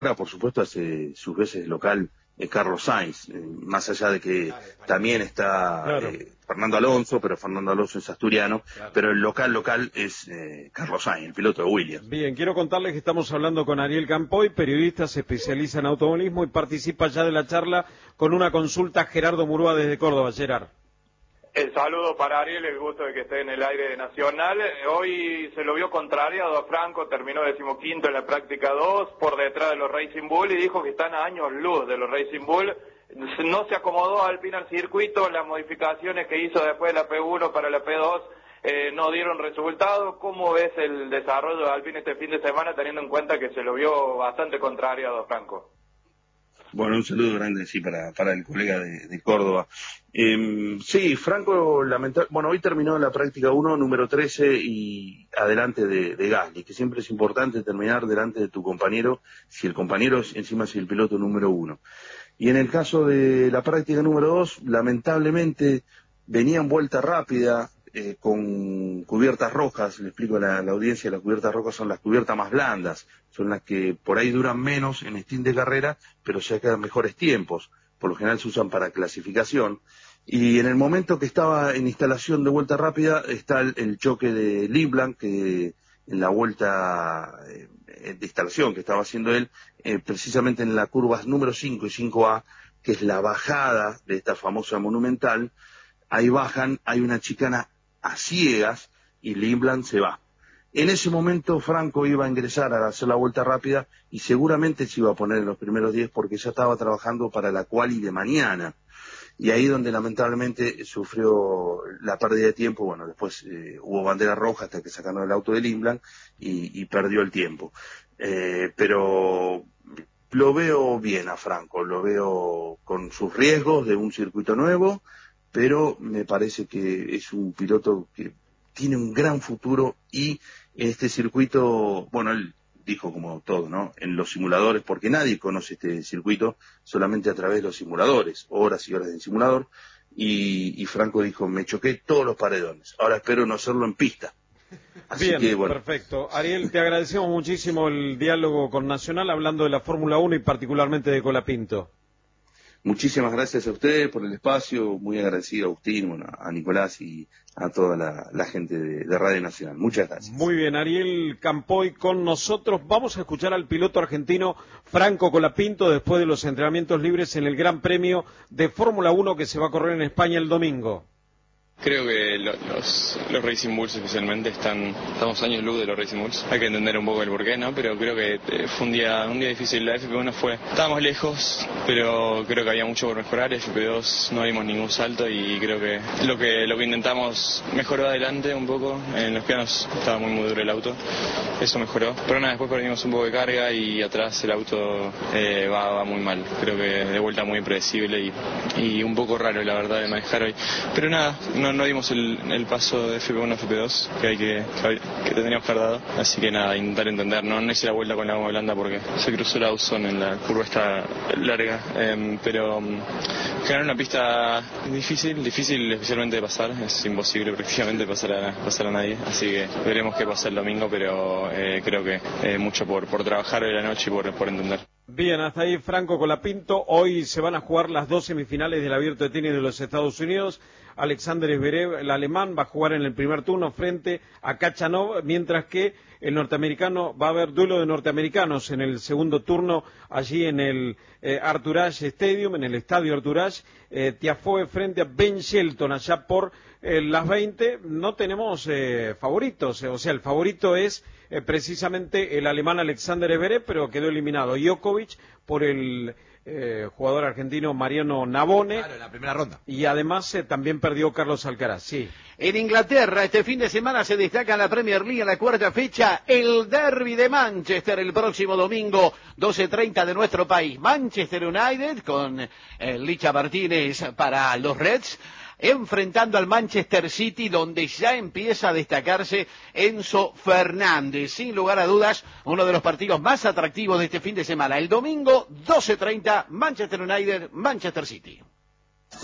por supuesto, hace sus veces local Carlos Sainz, más allá de que también está Fernando Alonso, pero Fernando Alonso es asturiano, pero el local es Carlos Sainz, el piloto de Williams. Bien, quiero contarles que estamos hablando con Ariel Campoy, periodista, se especializa en automovilismo y participa ya de la charla con una consulta Gerardo Murúa desde Córdoba. Gerard. El saludo para Ariel, el gusto de que esté en el aire de Nacional. Hoy se lo vio contrariado a Franco, terminó 15º en la práctica 2, por detrás de los Racing Bull, y dijo que están a años luz de los Racing Bull. No se acomodó Alpine al circuito, las modificaciones que hizo después de la P1 para la P2 no dieron resultado. ¿Cómo ves el desarrollo de Alpine este fin de semana, teniendo en cuenta que se lo vio bastante contrariado a Franco? Bueno, un saludo grande, sí, para el colega de Córdoba. Sí, Franco, bueno, hoy terminó la práctica 1, número 13, y adelante de Gasly, que siempre es importante terminar delante de tu compañero, si el compañero encima es el piloto número 1. Y en el caso de la práctica número 2, lamentablemente venía en vuelta rápida, con cubiertas rojas. Le explico a la audiencia, las cubiertas rojas son las cubiertas más blandas, son las que por ahí duran menos en stint de carrera, pero se quedan mejores tiempos, por lo general se usan para clasificación, y en el momento que estaba en instalación de vuelta rápida está el choque de Leblanc, que en la vuelta de instalación que estaba haciendo él, precisamente en las curvas número 5 y 5A, que es la bajada de esta famosa monumental. Ahí bajan, hay una chicana a ciegas y Leblanc se va. En ese momento Franco iba a ingresar a hacer la vuelta rápida y seguramente se iba a poner en los primeros 10 porque ya estaba trabajando para la quali de mañana. Y ahí donde lamentablemente sufrió la pérdida de tiempo. Bueno, después hubo bandera roja hasta que sacaron el auto de Leblanc y perdió el tiempo. Pero lo veo bien a Franco, lo veo con sus riesgos de un circuito nuevo, pero me parece que es un piloto que tiene un gran futuro, y en este circuito, bueno, él dijo como todo, ¿no?, en los simuladores, porque nadie conoce este circuito solamente a través de los simuladores, horas y horas de simulador, y Franco dijo, me choqué todos los paredones, ahora espero no hacerlo en pista. Así Bien, que, bueno. perfecto. Ariel, te agradecemos muchísimo el diálogo con Nacional, hablando de la Fórmula 1 y particularmente de Colapinto. Muchísimas gracias a ustedes por el espacio, muy agradecido a Agustín, bueno, a Nicolás y a toda la gente de Radio Nacional. Muchas gracias. Muy bien, Ariel Campoy con nosotros. Vamos a escuchar al piloto argentino Franco Colapinto después de los entrenamientos libres en el Gran Premio de Fórmula 1 que se va a correr en España el domingo. Creo que los Racing Bulls especialmente estamos años luz de los Racing Bulls. Hay que entender un poco el porqué, ¿no? Pero creo que fue un día difícil. La FP1 estábamos lejos, pero creo que había mucho por mejorar. FP2 no dimos ningún salto y creo que lo que intentamos mejoró adelante un poco. En los pianos estaba muy duro el auto, eso mejoró. Pero nada, después perdimos un poco de carga y atrás el auto va muy mal. Creo que de vuelta muy impredecible y un poco raro, la verdad, de manejar hoy. Pero nada, no dimos el paso de FP1 a FP2 que tendríamos que haber dado, así que nada, intentar entender. No hice la vuelta con la goma blanda porque se cruzó la Austin en la curva esta larga, pero generar una pista difícil especialmente de pasar. Es imposible prácticamente pasar a nadie, así que veremos qué pasa el domingo, pero creo que mucho por trabajar hoy la noche y por entender. Bien, hasta ahí Franco Colapinto. Hoy se van a jugar las 2 semifinales del Abierto de Tenis de los Estados Unidos. Alexander Zverev, el alemán, va a jugar en el primer turno frente a Khachanov, mientras que el norteamericano, va a haber duelo de norteamericanos en el segundo turno, allí en el Arthur Ashe Stadium, en el estadio Arthur Ashe. Tiafoe frente a Ben Shelton, allá por las 20. No tenemos favoritos, o sea, el favorito es precisamente el alemán Alexander Zverev, pero quedó eliminado Djokovic por el jugador argentino Mariano Navone. Claro, en la primera ronda. Y además también perdió Carlos Alcaraz, sí. En Inglaterra, este fin de semana se destaca en la Premier League en la cuarta fecha, el derbi de Manchester el próximo domingo, 12:30 de nuestro país. Manchester United con Licha Martínez para los Reds, enfrentando al Manchester City, donde ya empieza a destacarse Enzo Fernández. Sin lugar a dudas, uno de los partidos más atractivos de este fin de semana. El domingo, 12:30, Manchester United, Manchester City.